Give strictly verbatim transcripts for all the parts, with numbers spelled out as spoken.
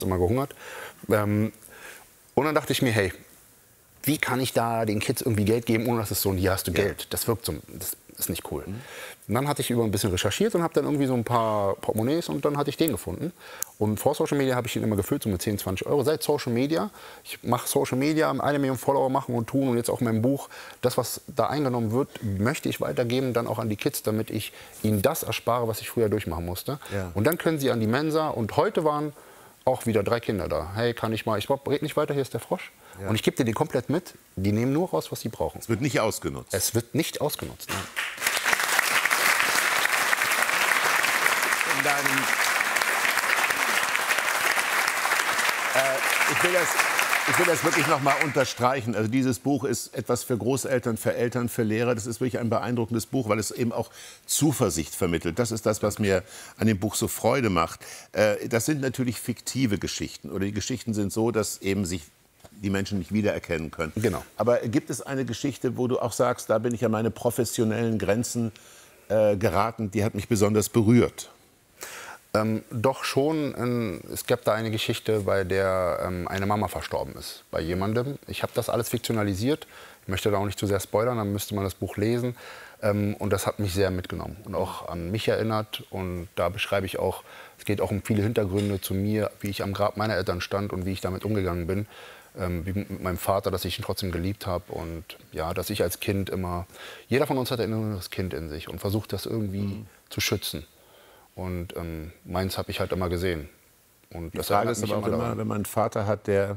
immer gehungert. Ähm, und dann dachte ich mir, hey, wie kann ich da den Kids irgendwie Geld geben, ohne dass es so ein, hier hast du Geld. Das wirkt so, das ist nicht cool. Mhm. Und dann hatte ich über ein bisschen recherchiert und habe dann irgendwie so ein paar Portemonnaies und dann hatte ich den gefunden. Und vor Social Media habe ich ihn immer gefüllt, so mit zehn, zwanzig Euro. Seit Social Media, ich mache Social Media, eine Million Follower machen und tun und jetzt auch mein Buch, das, was da eingenommen wird, möchte ich weitergeben, dann auch an die Kids, damit ich ihnen das erspare, was ich früher durchmachen musste. Ja. Und dann können sie an die Mensa und heute waren auch wieder drei Kinder da. Hey, kann ich mal, ich rede nicht weiter, hier ist der Frosch. Ja. Und ich gebe dir den komplett mit. Die nehmen nur raus, was sie brauchen. Es wird nicht ausgenutzt. Es wird nicht ausgenutzt. Nein. In deinem, äh, ich will das, ich will das wirklich noch mal unterstreichen. Also dieses Buch ist etwas für Großeltern, für Eltern, für Lehrer. Das ist wirklich ein beeindruckendes Buch, weil es eben auch Zuversicht vermittelt. Das ist das, was mir an dem Buch so Freude macht. Äh, das sind natürlich fiktive Geschichten. Oder die Geschichten sind so, dass eben sich die Menschen nicht wiedererkennen können. Genau. Aber gibt es eine Geschichte, wo du auch sagst, da bin ich an meine professionellen Grenzen äh, geraten, die hat mich besonders berührt? Ähm, doch schon. Ähm, es gab da eine Geschichte, bei der ähm, eine Mama verstorben ist. Bei jemandem. Ich habe das alles fiktionalisiert. Ich möchte da auch nicht zu sehr spoilern, dann müsste man das Buch lesen. Ähm, und das hat mich sehr mitgenommen und auch an mich erinnert. Und da beschreibe ich auch, es geht auch um viele Hintergründe zu mir, wie ich am Grab meiner Eltern stand und wie ich damit umgegangen bin. Ähm, wie mit meinem Vater, dass ich ihn trotzdem geliebt habe und ja, dass ich als Kind immer, jeder von uns hat ein inneres Kind in sich und versucht das irgendwie mhm. zu schützen. Und ähm, meins habe ich halt immer gesehen. Und Die das Frage ist aber auch immer, wenn man einen Vater hat, der,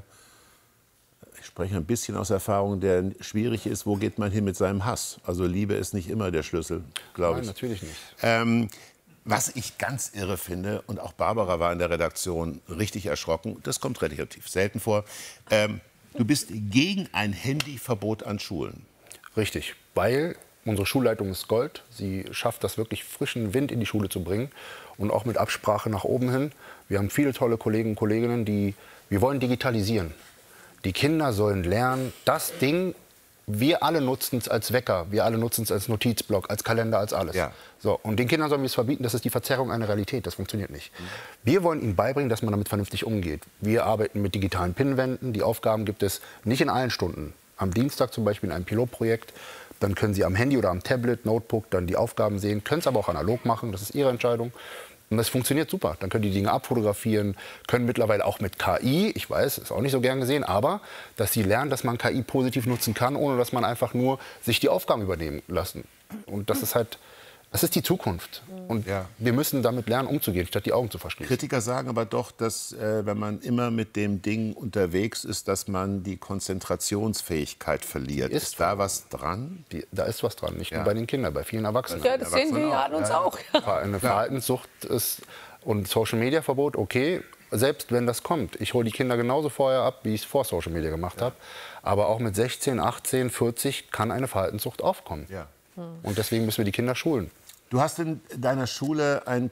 ich spreche ein bisschen aus Erfahrung, der schwierig ist, wo geht man hin mit seinem Hass? Also Liebe ist nicht immer der Schlüssel, glaube ich. Nein, natürlich nicht. Ähm, Was ich ganz irre finde, und auch Barbara war in der Redaktion richtig erschrocken, das kommt relativ selten vor, ähm, du bist gegen ein Handyverbot an Schulen. Richtig, weil unsere Schulleitung ist Gold. Sie schafft das wirklich, frischen Wind in die Schule zu bringen und auch mit Absprache nach oben hin. Wir haben viele tolle Kollegen und Kolleginnen, die, wir wollen digitalisieren. Die Kinder sollen lernen, das Ding, wir alle nutzen es als Wecker, wir alle nutzen es als Notizblock, als Kalender, als alles. Ja. So, und den Kindern sollen wir es verbieten, das ist die Verzerrung einer Realität, das funktioniert nicht. Mhm. Wir wollen ihnen beibringen, dass man damit vernünftig umgeht. Wir arbeiten mit digitalen Pinwänden, die Aufgaben gibt es nicht in allen Stunden. Am Dienstag zum Beispiel in einem Pilotprojekt, dann können Sie am Handy oder am Tablet, Notebook dann die Aufgaben sehen, können es aber auch analog machen, das ist Ihre Entscheidung. Und das funktioniert super. Dann können die Dinge abfotografieren, können mittlerweile auch mit K I, ich weiß, ist auch nicht so gern gesehen, aber dass sie lernen, dass man K I positiv nutzen kann, ohne dass man einfach nur sich die Aufgaben übernehmen lassen. Und das ist halt, das ist die Zukunft. Und ja. wir müssen damit lernen, umzugehen, statt die Augen zu verschließen. Kritiker sagen aber doch, dass äh, wenn man immer mit dem Ding unterwegs ist, dass man die Konzentrationsfähigkeit verliert. Ist, ist da was dran? Die, da ist was dran, nicht ja. nur bei den Kindern, bei vielen Erwachsenen. Ja, das sehen wir ja an uns auch. Eine Verhaltenssucht ist und Social-Media-Verbot, okay, selbst wenn das kommt. Ich hole die Kinder genauso vorher ab, wie ich es vor Social Media gemacht ja. habe. Aber auch mit sechzehn, achtzehn, vierzig kann eine Verhaltenssucht aufkommen. Ja. Und deswegen müssen wir die Kinder schulen. Du hast in deiner Schule ein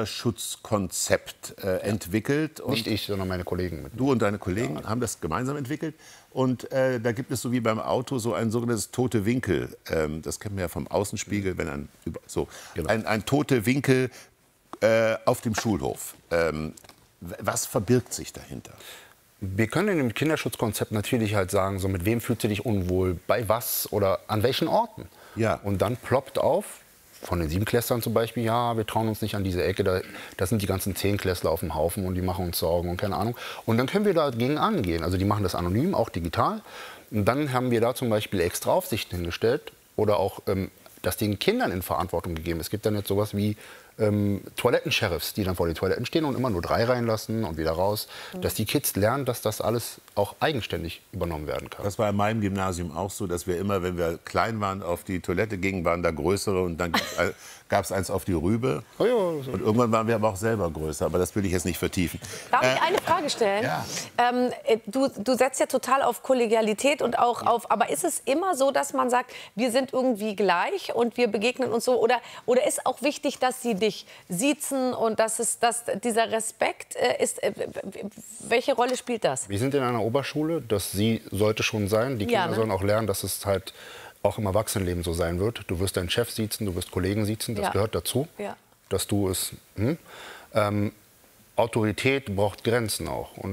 Kinderschutzkonzept äh, entwickelt. Und nicht ich, sondern meine Kollegen. Mit du und deine Kollegen ja. haben das gemeinsam entwickelt. Und äh, da gibt es so wie beim Auto so ein sogenanntes tote Winkel. Ähm, das kennt man ja vom Außenspiegel, wenn ein, so, genau. ein, ein tote Winkel äh, auf dem Schulhof. Ähm, was verbirgt sich dahinter? Wir können in dem Kinderschutzkonzept natürlich halt sagen, so mit wem fühlst du dich unwohl, bei was oder an welchen Orten. Ja. Und dann ploppt auf, von den Siebenklässlern zum Beispiel, ja, wir trauen uns nicht an diese Ecke, da, da sind die ganzen Zehnklässler auf dem Haufen und die machen uns Sorgen und keine Ahnung. Und dann können wir dagegen angehen. Also die machen das anonym, auch digital. Und dann haben wir da zum Beispiel extra Aufsichten hingestellt oder auch ähm, das den Kindern in Verantwortung gegeben. Es gibt dann jetzt sowas wie ähm, Toilettensheriffs, die dann vor den Toiletten stehen und immer nur drei reinlassen und wieder raus. Mhm. Dass die Kids lernen, dass das alles auch eigenständig übernommen werden kann. Das war in meinem Gymnasium auch so, dass wir immer, wenn wir klein waren, auf die Toilette gingen, waren da größere und dann gab es eins auf die Rübe. Oh ja, so. Und irgendwann waren wir aber auch selber größer, aber das will ich jetzt nicht vertiefen. Darf äh, ich eine Frage stellen? Ja. Ähm, du, du setzt ja total auf Kollegialität und auch auf, aber ist es immer so, dass man sagt, wir sind irgendwie gleich und wir begegnen uns so, oder, oder ist auch wichtig, dass sie dich siezen und dass, es, dass dieser Respekt äh, ist, äh, welche Rolle spielt das? Wir sind in einer Oberschule, das sie sollte schon sein. Die Kinder ja, ne? sollen auch lernen, dass es halt auch im Erwachsenenleben so sein wird. Du wirst deinen Chef siezen, du wirst Kollegen siezen, das ja. gehört dazu, ja. dass du es... Hm, ähm, Autorität braucht Grenzen auch. Und